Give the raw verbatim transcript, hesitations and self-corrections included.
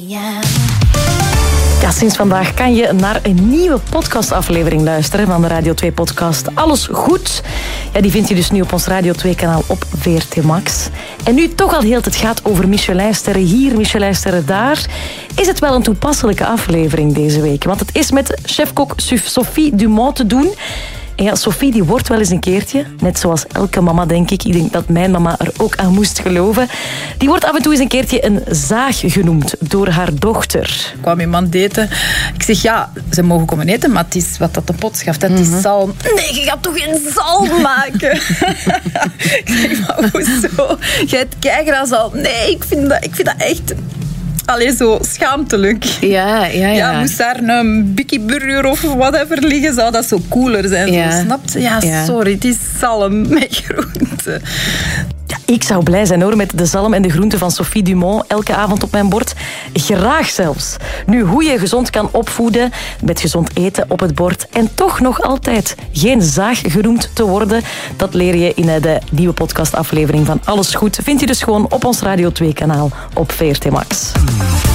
Ja, sinds vandaag kan je naar een nieuwe podcastaflevering luisteren van de Radio twee podcast Alles Goed. Ja, die vind je dus nu op ons Radio twee kanaal op V R T Max. En nu toch al heel het gaat over Michelinsterren hier, Michelinsterren daar, is het wel een toepasselijke aflevering deze week. Want het is met chefkok Sophie Dumont te doen. En ja, Sophie die wordt wel eens een keertje, net zoals elke mama denk ik, ik denk dat mijn mama er ook aan moest geloven, die wordt af en toe eens een keertje een zaag genoemd door haar dochter. Ik kwam iemand eten. Ik zeg, ja, ze mogen komen eten, maar het is wat dat de pot schaft. Het is mm-hmm. zalm. Nee, je gaat toch geen zalm maken? Ik zeg, maar hoezo? Jij hebt keigraag zalm. Nee, ik vind dat, ik vind dat echt... Allee, zo schaamtelijk. Ja, ja, ja. Ja, moest daar een Bikkie Burger of whatever liggen, zou dat zo cooler zijn. Ja. Zo, snapt? Ja, ja, sorry, het is zalm met groenten. Ja, ik zou blij zijn hoor, met de zalm en de groenten van Sophie Dumont elke avond op mijn bord. Graag zelfs. Nu, hoe je gezond kan opvoeden, met gezond eten op het bord en toch nog altijd geen zaag genoemd te worden, dat leer je in de nieuwe podcastaflevering van Alles Goed. Vind je dus gewoon op ons Radio twee kanaal op V R T Max.